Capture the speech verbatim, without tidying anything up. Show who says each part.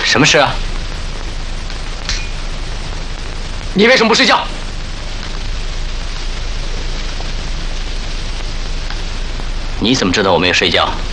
Speaker 1: 什么事啊？你为什么不睡觉？你怎么知道我没有睡觉？